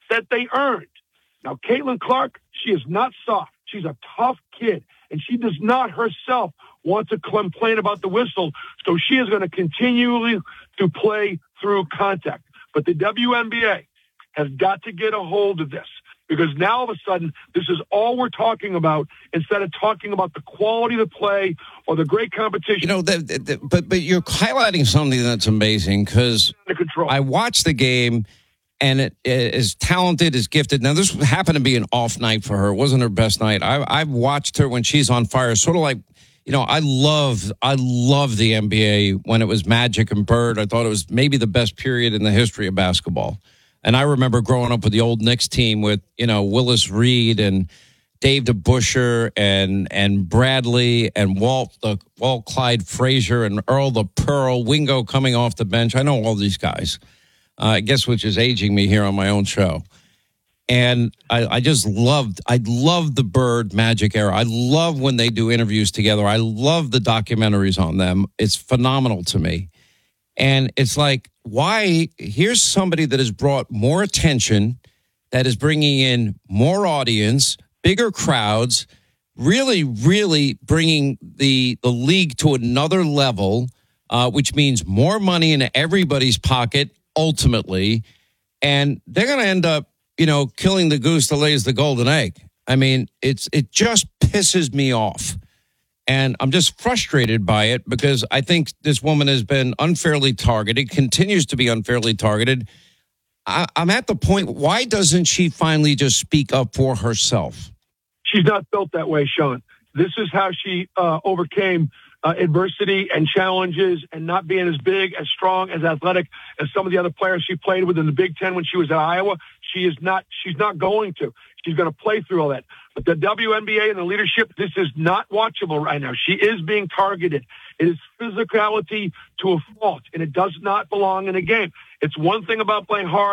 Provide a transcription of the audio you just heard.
that they earned. Now, Caitlin Clark, she is not soft. She's a tough kid, and she does not herself want to complain about the whistle, so she is going to continually to play through contact. But the WNBA has got to get a hold of this, because now all of a sudden, this is all we're talking about instead of talking about the quality of the play or the great competition. You know, but you're highlighting something that's amazing, because I watched the game, and it is talented, is gifted. Now, this happened to be an off night for her. It wasn't her best night. I've watched her when she's on fire, sort of like, you know, I love the NBA when it was Magic and Bird. I thought it was maybe the best period in the history of basketball. And I remember growing up with the old Knicks team with, you know, Willis Reed and Dave DeBusschere and Bradley and Walt Clyde Frazier and Earl the Pearl, Wingo coming off the bench. I know all these guys. I guess which is aging me here on my own show. And I love the Bird Magic era. I love when they do interviews together. I love the documentaries on them. It's phenomenal to me. And it's like, why? Here's somebody that has brought more attention, that is bringing in more audience, bigger crowds, really, really bringing the league to another level, which means more money in everybody's pocket, ultimately. And they're going to end up, you know, killing the goose that lays the golden egg. I mean, it just pisses me off. And I'm just frustrated by it, because I think this woman has been unfairly targeted, continues to be unfairly targeted. I'm at the point, why doesn't she finally just speak up for herself? She's not built that way, Sean. This is how she overcame adversity and challenges, and not being as big, as strong, as athletic as some of the other players she played with in the Big Ten when she was at Iowa. She's not going to. She's going to play through all that. But the WNBA and the leadership, this is not watchable right now. She is being targeted. It is physicality to a fault, and it does not belong in a game. It's one thing about playing hard.